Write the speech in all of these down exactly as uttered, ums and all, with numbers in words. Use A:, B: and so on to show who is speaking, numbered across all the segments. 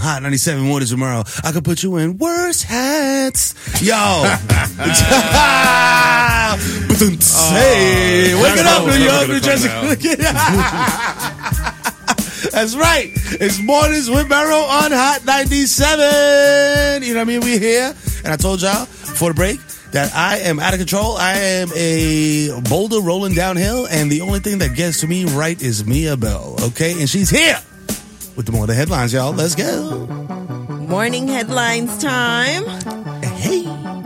A: Hot ninety-seven Mornings tomorrow. I could put you in worse hats. Yo. Hey, wake it up, New York, New Jersey. That's right. It's Mornings with Mero on Hot ninety-seven. You know what I mean? We're here. And I told y'all before the break that I am out of control. I am a boulder rolling downhill. And the only thing that gets to me right is Mia Bell. Okay? And she's here with the more of the headlines, y'all. Let's go.
B: Morning headlines time.
A: Hey.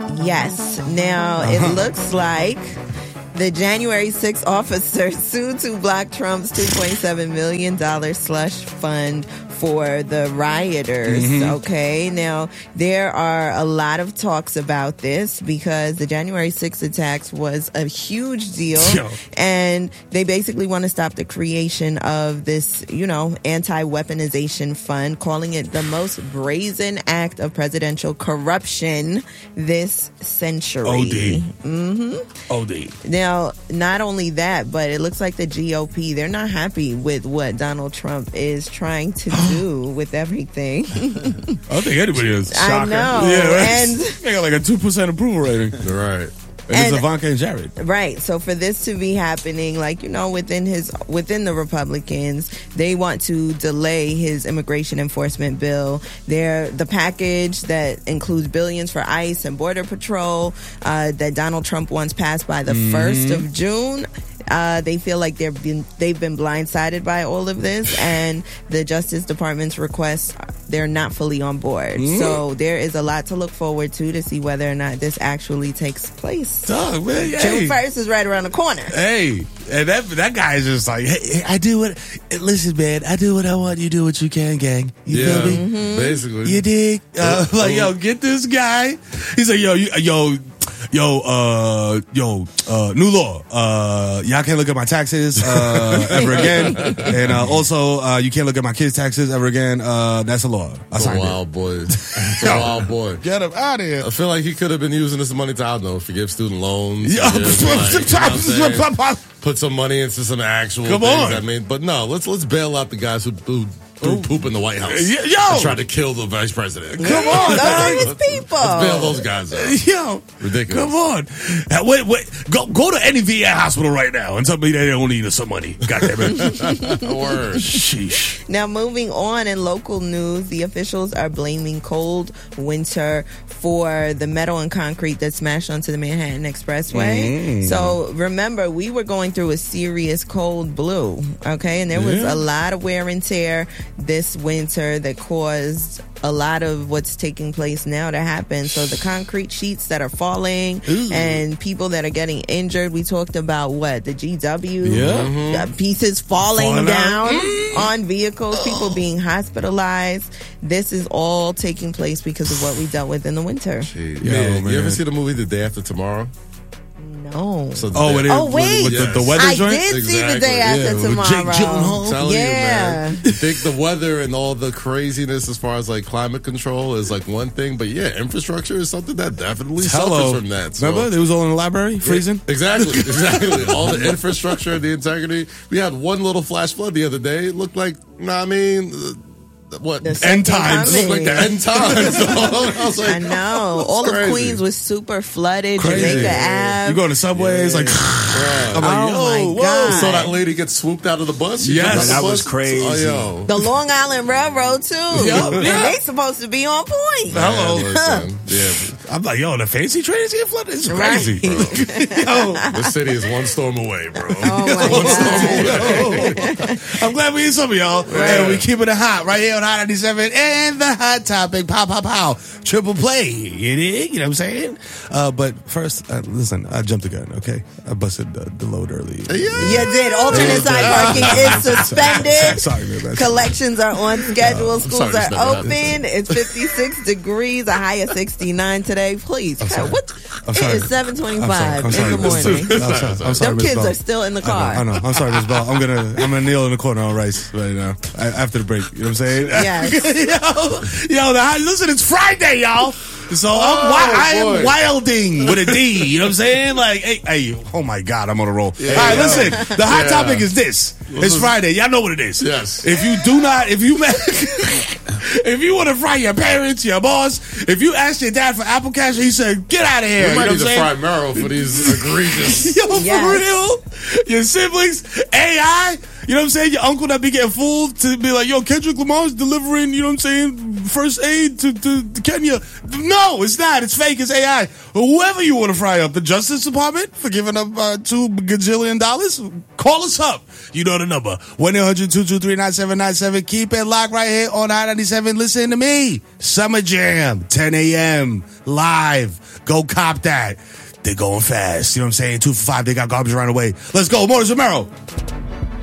B: Yes. Now, uh-huh. It looks like the January sixth officer sued to block Trump's two point seven million dollars slush fund for the rioters. Mm-hmm. Okay. Now, there are a lot of talks about this because the January sixth attacks was a huge deal. Yo. And they basically want to stop the creation of this, you know, anti-weaponization fund, calling it the most brazen act of presidential corruption this century.
A: O D.
B: Mm-hmm.
A: O D.
B: Now, not only that, but it looks like the G O P, they're not happy with what Donald Trump is trying to do with everything.
A: I don't think anybody is. Shocker.
B: I know.
A: Yeah, right?
B: And
A: they got like a two percent approval rating.
C: Right.
A: And, and it's Ivanka and Jared.
B: Right. So for this to be happening, like, you know, within his within the Republicans, they want to delay his immigration enforcement bill. They're the package that includes billions for ICE and Border Patrol uh, that Donald Trump wants passed by the mm-hmm. first of June. Uh, they feel like they've been they've been blindsided by all of this, and the Justice Department's requests, they're not fully on board. Mm. So there is a lot to look forward to to see whether or not this actually takes place.
A: Dog, man,
B: June
A: hey.
B: first is right around the corner.
A: Hey, and that that guy is just like, hey, I do what. Listen, man, I do what I want. You do what you can, gang. You
C: yeah,
A: feel me?
C: Mm-hmm. Basically,
A: you dig? Uh, like, yo, get this guy. He's like, yo, you, yo. Yo, uh, yo, uh, new law. Uh, y'all can't look at my taxes, uh, ever again. And, uh, also, uh, you can't look at my kids' taxes ever again. Uh, that's a law. I
C: it's a
A: signed
C: wild
A: it.
C: boy. It's a wild boy.
A: Get him out of here.
C: I feel like he could have been using this money to, I don't know, forgive student loans.
A: Yeah.
C: Forgive, like, you know put some money into some actual
A: Come
C: things.
A: on.
C: I mean, but no, let's, let's bail out the guys who, who threw poop in the White House.
A: Yo!
C: And tried to kill the vice president.
A: Come on,
B: those are his people.
C: Let's bail those guys out.
A: Yo,
C: ridiculous.
A: Come on, uh, wait, wait, go go to any V A hospital right now and tell me they don't need some money. God damn it.
C: Word.
A: Sheesh.
B: Now, moving on in local news, the officials are blaming cold winter for the metal and concrete that smashed onto the Manhattan Expressway. Mm. So remember, we were going through a serious cold blue, okay, and there was yeah. a lot of wear and tear this winter that caused a lot of what's taking place now to happen. So the concrete sheets that are falling Ooh. and people that are getting injured. We talked about what the G W
A: yeah.
B: mm-hmm. pieces falling, falling down mm. on vehicles, people being hospitalized. This is all taking place because of what we dealt with in the winter.
C: Jeez. Yo, man, man. You ever see the movie The Day After Tomorrow?
B: No.
C: So
A: oh, it is,
B: oh, wait.
A: With, with
C: yes.
A: the, the weather
B: I
A: joint?
B: did
C: exactly.
B: see The Day After
A: yeah,
B: Tomorrow.
A: Jake Gyllenhaal.
C: Telling
B: yeah.
C: you, man. I think the weather and all the craziness as far as like climate control is like one thing, but yeah, infrastructure is something that definitely
A: Hello.
C: suffers from that. So.
A: Remember? It was all in the library, freezing?
C: Yeah, exactly, exactly. All the infrastructure, the integrity. We had one little flash flood the other day. It looked like, nah, I mean... What
A: end times?
C: Look like the end times. I, was like,
B: I know. All
C: crazy.
B: of Queens was super flooded.
A: Crazy.
B: Jamaica
A: Yeah.
B: Ave.
A: You go to subways,
C: Yeah.
A: like,
C: Yeah.
A: I'm like,
B: Oh,
A: yo,
B: my
A: whoa.
B: God.
C: So that lady gets swooped out of the bus. She
A: Yes.
C: jumped out
A: That
C: the
A: was
C: bus?
A: crazy.
C: Oh, yo.
B: The Long Island Railroad too.
A: Yep.
B: And
A: Yeah.
B: they supposed to be on point.
A: Hello.
C: Man, listen, yeah.
A: I'm like, yo, the fancy train is getting flooded. It's crazy.
B: Right.
A: Yo.
C: The city is one storm away, bro.
B: Oh my God.
A: Yo. I'm glad we hear some of y'all.
C: Right.
A: And we keeping it hot right here on Hot ninety-seven and the Hot Topic. Pow, pow, pow. Triple play. You dig? You know what I'm saying? Uh, but first, uh, listen, I jumped the gun, okay? I busted the, the load early.
C: Yeah.
B: You did. Alternate side parking is suspended.
A: Sorry, man.
B: Collections are on schedule.
C: I'm
B: Schools
C: sorry
B: are
C: this never
B: open.
C: happened.
B: It's fifty-six degrees, a high of sixty-nine today. Please.
A: I'm sorry.
B: What?
A: I'm
B: It
A: sorry.
B: is seven twenty-five
A: I'm sorry.
B: in the
A: I'm sorry.
B: morning.
A: I'm sorry. I'm sorry,
B: Them
A: Miss
B: kids
A: Bell.
B: are still in the car.
A: I know. I know. I'm sorry, Miss Bell. I'm gonna I'm gonna kneel in the corner on rice right now I, after the break. You know what I'm saying?
B: Yes.
A: yo, yo, the, listen, it's Friday, y'all. So
C: Oh,
A: I'm, wi- I am
C: boy.
A: wilding with a D. You know what I'm saying? Like, hey, hey, oh my God, I'm on a roll.
C: Yeah,
A: All right,
C: yeah.
A: listen. The hot
C: Yeah.
A: topic is this. It's Friday. Y'all know what it is.
C: Yes.
A: If you do not, if you If you want to fry your parents, your boss, if you asked your dad for Apple Cash, he said, get out of here.
C: We might
A: you know
C: need to
A: what I'm
C: fry Mero for these egregious.
A: Yo, for
B: Yes.
A: real? Your siblings, A I, you know what I'm saying? Your uncle that be getting fooled to be like, yo, Kendrick Lamar's delivering, you know what I'm saying, first aid to, to, to Kenya. No, it's not. It's fake. It's A I. Whoever you want to fry up, the Justice Department for giving up uh, two gajillion dollars, call us up. You know the number. one eight hundred two two three nine seven nine seven. Keep it locked right here on I ninety-seven. Listen to me. Summer Jam, ten a.m. live. Go cop that. They're going fast. You know what I'm saying? Two for five. They got garbage right away. Let's go. Morris Romero.